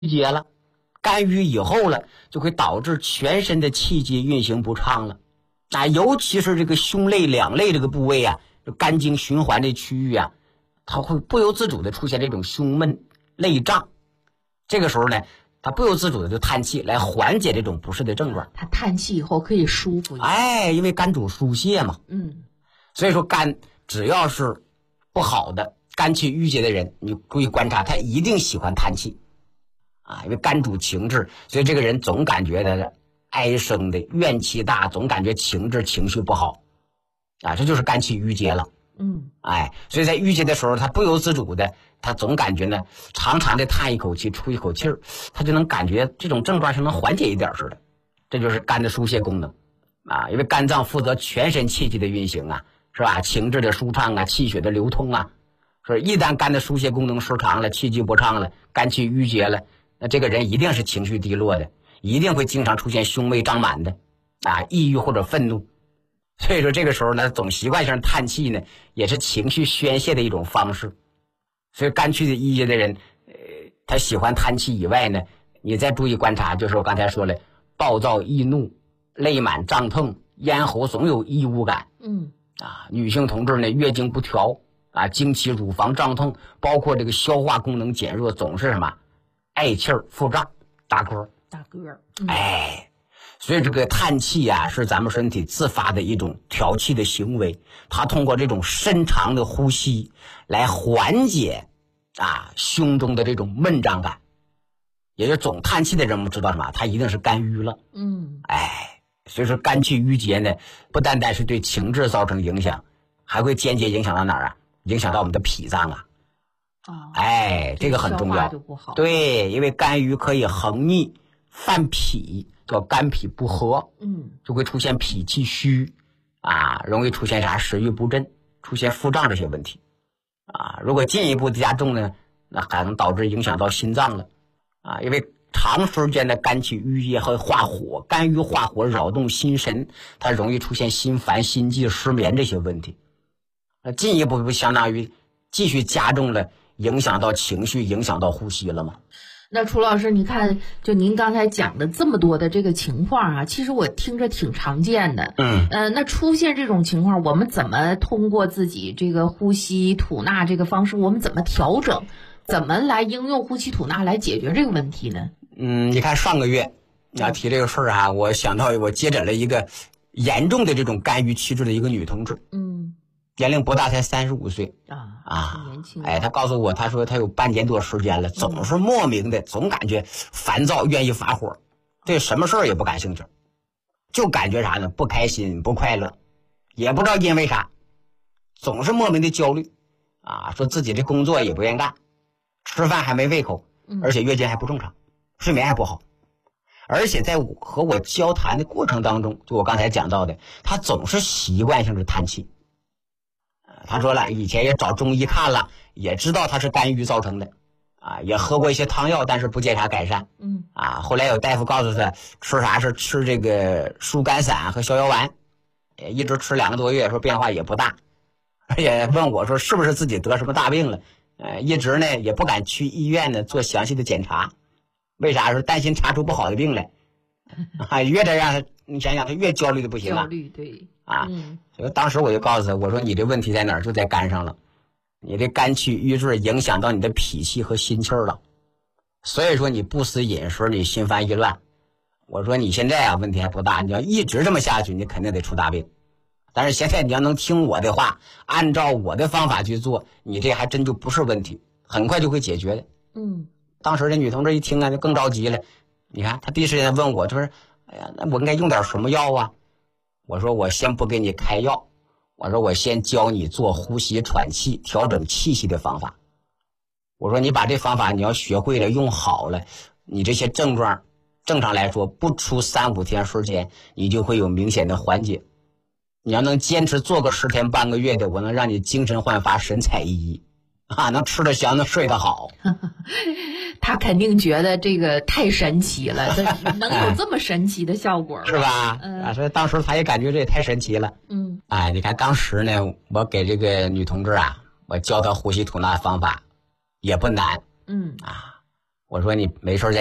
结了，肝郁以后了，就会导致全身的气机运行不畅了。尤其是这个胸肋两肋这个部位啊，肝经循环的区域啊，它会不由自主的出现这种胸闷、肋胀。这个时候呢，他不由自主的就叹气来缓解这种不适的症状。 他叹气以后可以舒服一点。 因为肝主疏泄嘛。所以说肝只要是不好的肝气郁结的人，你注意观察，他一定喜欢叹气因为肝主情志，所以这个人总感觉他哀生的怨气大，总感觉情绪不好这就是肝气郁结了。所以在郁结的时候，他不由自主的，他总感觉呢，长长的叹一口气，出一口气儿，他就能感觉这种症状是能缓解一点似的。这就是肝的疏泄功能因为肝脏负责全身气机的运行是吧？情志的舒畅气血的流通所以一旦肝的疏泄功能失常了，气机不畅了，肝气郁结了，那这个人一定是情绪低落的，一定会经常出现胸闷胀满的抑郁或者愤怒。所以说这个时候呢，总习惯性叹气呢，也是情绪宣泄的一种方式。所以肝气的郁结的人他喜欢叹气以外呢，你再注意观察，就是我刚才说了，暴躁易怒，肋满胀痛，咽喉总有异物感。女性同志呢，月经不调经期乳房胀痛，包括这个消化功能减弱，总是什么嗳气儿、腹胀、打嗝。所以这个叹气是咱们身体自发的一种调气的行为，它通过这种深长的呼吸来缓解胸中的这种闷胀感。也就是总叹气的人，我们知道什么？他一定是肝郁了。所以说肝气郁结呢，不单单是对情志造成影响，还会间接影响到哪儿影响到我们的脾脏这个很重要。对，因为肝郁可以横逆犯脾，叫肝脾不和，就会出现脾气虚容易出现食欲不振，出现腹胀这些问题如果进一步加重呢，那还能导致影响到心脏了因为长时间的肝气郁结和化火，肝郁化火扰动心神，它容易出现心烦、心悸、失眠这些问题。进一步相当于继续加重了，影响到情绪，影响到呼吸了吗？ 那楚老师，你看，就您刚才讲的这么多的这个情况其实我听着挺常见的。那出现这种情况，我们怎么通过自己这个呼吸吐纳这个方式，我们怎么调整，怎么来应用呼吸吐纳来解决这个问题呢？ 你看上个月你要提这个事儿我想到我接诊了一个严重的这种肝郁气滞的一个女同志。年龄不大，才35岁年轻。 她告诉我，她说她有半年多时间了，总是莫名的总感觉烦躁，愿意发火，对什么事儿也不感兴趣，就感觉啥呢？不开心，不快乐，也不知道因为啥，总是莫名的焦虑说自己的工作也不愿干，吃饭还没胃口，而且月经还不正常，睡眠还不好，而且在和我交谈的过程当中，就我刚才讲到的，她总是习惯性的叹气。他说了，以前也找中医看了，也知道他是肝郁造成的也喝过一些汤药，但是不见啥改善。后来有大夫告诉他吃啥是吃这个疏肝散和逍遥丸，一直吃2个多月，说变化也不大，而且问我说是不是自己得什么大病了，一直呢也不敢去医院呢做详细的检查，为啥？说担心查出不好的病来越得让他，你想想他越焦虑的不行焦虑，对所以当时我就告诉他，我说你这问题在哪儿？就在肝上了，你这肝气郁滞影响到你的脾气和心气了，所以说你不思饮食，你心烦意乱。我说你现在问题还不大，你要一直这么下去，你肯定得出大病。但是现在你要能听我的话，按照我的方法去做，你这还真就不是问题，很快就会解决的。当时这女同志一听就更着急了。你看她第一时间问我，就说哎呀，那我应该用点什么药我说我先不给你开药，我说我先教你做呼吸喘气调整气息的方法。我说你把这方法你要学会了用好了，你这些症状正常来说不出3-5天时间你就会有明显的缓解。你要能坚持做个10天半个月的，我能让你精神焕发神采奕奕能吃得香，能睡得好。 他肯定觉得这个太神奇了，能有这么神奇的效果是吧？所以当时他也感觉这也太神奇了。你看当时呢，我给这个女同志我教她呼吸吐纳方法也不难。 我说你没事